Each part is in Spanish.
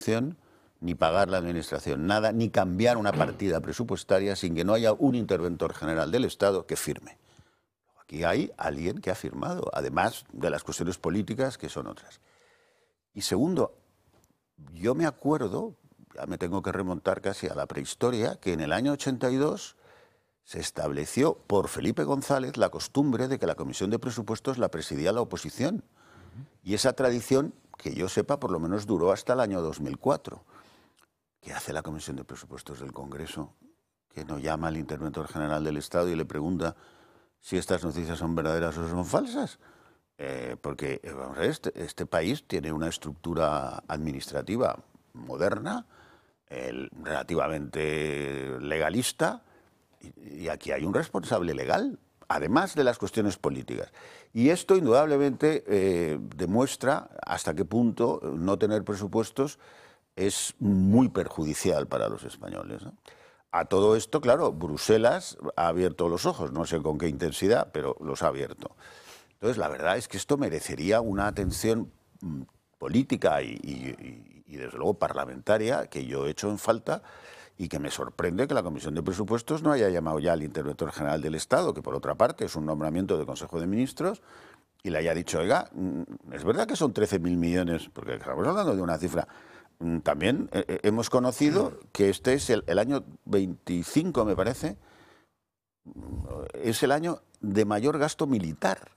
ni pagar la administración, nada, ni cambiar una partida presupuestaria sin que no haya un interventor general del Estado que firme. Aquí hay alguien que ha firmado, además de las cuestiones políticas que son otras. Y segundo, yo me acuerdo, ya me tengo que remontar casi a la prehistoria, que en el año 82 se estableció por Felipe González la costumbre de que la Comisión de Presupuestos la presidía la oposición. Y esa tradición, que yo sepa, por lo menos duró hasta el año 2004. ¿Qué hace la Comisión de Presupuestos del Congreso? Que no llama al interventor general del Estado y le pregunta si estas noticias son verdaderas o son falsas. Porque vamos a ver, este país tiene una estructura administrativa moderna, relativamente legalista, y aquí hay un responsable legal, además de las cuestiones políticas. Y esto indudablemente demuestra hasta qué punto no tener presupuestos es muy perjudicial para los españoles, ¿no? A todo esto, claro, Bruselas ha abierto los ojos, no sé con qué intensidad, pero los ha abierto. Entonces, la verdad es que esto merecería una atención política y desde luego parlamentaria que yo he hecho en falta y que me sorprende que la Comisión de Presupuestos no haya llamado ya al interventor general del Estado, que por otra parte es un nombramiento del Consejo de Ministros, y le haya dicho, oiga, es verdad que son 13.000 millones, porque estamos hablando de una cifra. También hemos conocido que este es el año 25, me parece, es el año de mayor gasto militar,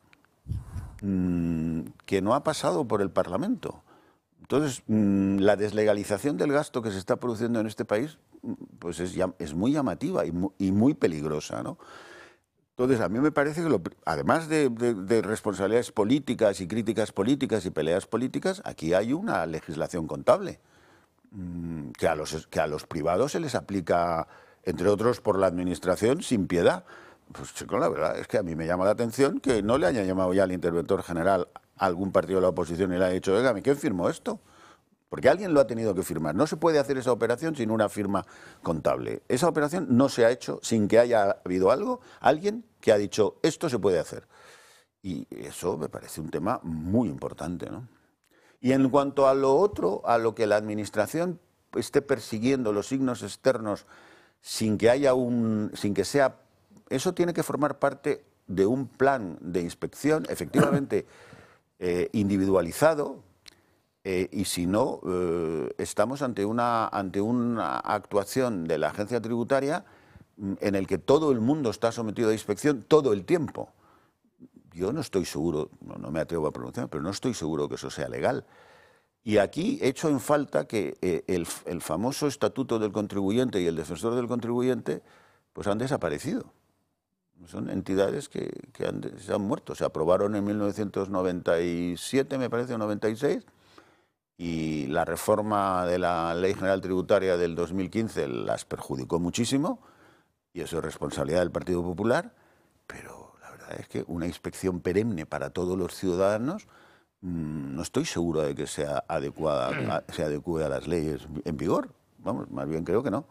que no ha pasado por el Parlamento. Entonces, la deslegalización del gasto que se está produciendo en este país pues es muy llamativa y muy peligrosa, ¿no? Entonces, a mí me parece que, además de responsabilidades políticas y críticas políticas y peleas políticas, aquí hay una legislación contable que a los privados se les aplica, entre otros por la administración, sin piedad. Pues chico, la verdad es que a mí me llama la atención que no le haya llamado ya al interventor general a algún partido de la oposición y le haya dicho, oiga, ¿quién firmó esto? Porque alguien lo ha tenido que firmar. No se puede hacer esa operación sin una firma contable. Esa operación no se ha hecho sin que haya habido alguien que ha dicho, esto se puede hacer. Y eso me parece un tema muy importante, ¿no? Y en cuanto a lo otro, a lo que la administración esté persiguiendo los signos externos sin que haya eso tiene que formar parte de un plan de inspección efectivamente individualizado, y si no, estamos ante una actuación de la agencia tributaria en el que todo el mundo está sometido a inspección todo el tiempo. Yo no estoy seguro, no me atrevo a pronunciar, pero no estoy seguro que eso sea legal. Y aquí echo en falta que el famoso Estatuto del Contribuyente y el Defensor del Contribuyente pues han desaparecido. Son entidades que se han muerto. Se aprobaron en 1997, me parece, o 96, y la reforma de la Ley General Tributaria del 2015 las perjudicó muchísimo, y eso es responsabilidad del Partido Popular, pero la verdad es que una inspección perenne para todos los ciudadanos no estoy seguro de que se adecue a las leyes en vigor. Vamos, más bien creo que no.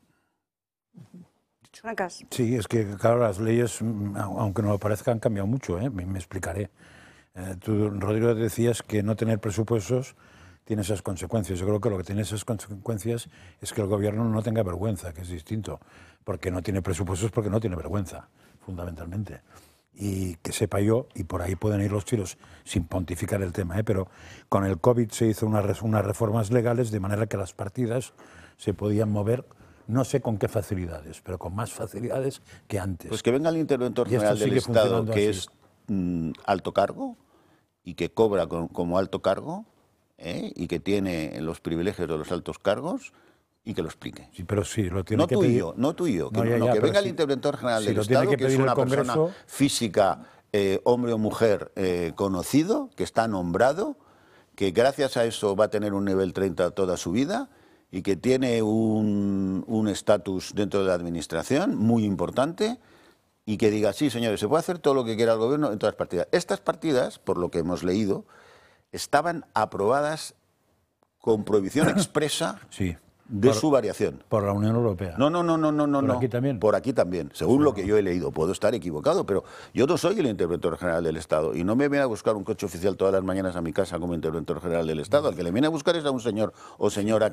Sí, es que claro, las leyes, aunque no lo parezca, han cambiado mucho, ¿eh? Me explicaré. Tú, Rodrigo, decías que no tener presupuestos tiene esas consecuencias. Yo creo que lo que tiene esas consecuencias es que el gobierno no tenga vergüenza, que es distinto, porque no tiene presupuestos porque no tiene vergüenza, fundamentalmente. Y que sepa yo, y por ahí pueden ir los tiros sin pontificar el tema, pero con el COVID se hizo unas reformas legales de manera que las partidas se podían mover, no sé con qué facilidades, pero con más facilidades que antes. Pues que venga el interventor general del Estado, que es alto cargo y que cobra como alto cargo, y que tiene los privilegios de los altos cargos, y que lo explique. Sí, pero sí, lo tiene no que tú pedir. y yo, no tú y yo, que venga el interventor general del lo Estado, que es una Congreso, persona física, hombre o mujer, conocido, que está nombrado, que gracias a eso va a tener un nivel 30 toda su vida y que tiene un estatus dentro de la administración muy importante, y que diga, sí, señores, se puede hacer todo lo que quiera el gobierno en todas las partidas. Estas partidas, por lo que hemos leído, estaban aprobadas con prohibición expresa sí, de su variación. Por la Unión Europea. No. ¿Por aquí también? Por aquí también, según lo que yo he leído. Puedo estar equivocado, pero yo no soy el interventor general del Estado y no me viene a buscar un coche oficial todas las mañanas a mi casa como interventor general del Estado. Al que le viene a buscar es a un señor o señora